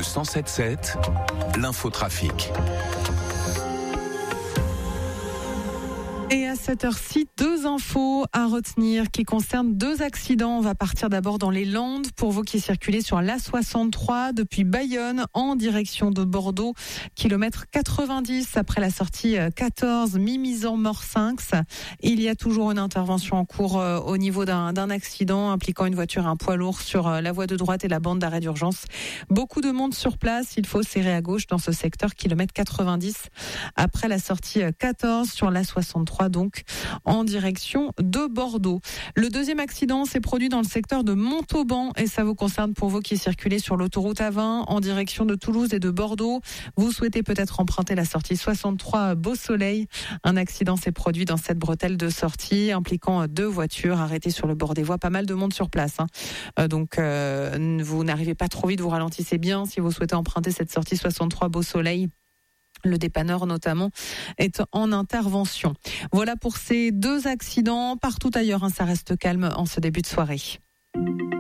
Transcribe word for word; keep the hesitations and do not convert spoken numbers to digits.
cent sept sept, l'infotrafic. Et à cette heure-ci, deux infos à retenir qui concernent deux accidents. On va partir d'abord dans les Landes pour vous qui circulez sur l'A soixante-trois depuis Bayonne en direction de Bordeaux, kilomètre quatre-vingt-dix après la sortie quatorze Mimizan-Morsinx. Il y a toujours une intervention en cours au niveau d'un, d'un accident impliquant une voiture et un poids lourd sur la voie de droite et la bande d'arrêt d'urgence. Beaucoup de monde sur place. Il faut serrer à gauche dans ce secteur, kilomètre quatre-vingt-dix après la sortie quatorze sur l'A soixante-trois. Donc en direction de Bordeaux. Le deuxième accident s'est produit dans le secteur de Montauban et ça vous concerne pour vous qui circulez sur l'autoroute A vingt en direction de Toulouse et de Bordeaux. Vous souhaitez peut-être emprunter la sortie soixante-trois Beau Soleil. Un accident s'est produit dans cette bretelle de sortie impliquant deux voitures arrêtées sur le bord des voies. Pas mal de monde sur place. Hein. Euh, donc euh, vous n'arrivez pas trop vite, vous ralentissez bien si vous souhaitez emprunter cette sortie soixante-trois Beau Soleil. Le dépanneur notamment est en intervention. Voilà pour ces deux accidents. Partout ailleurs, hein, ça reste calme en ce début de soirée.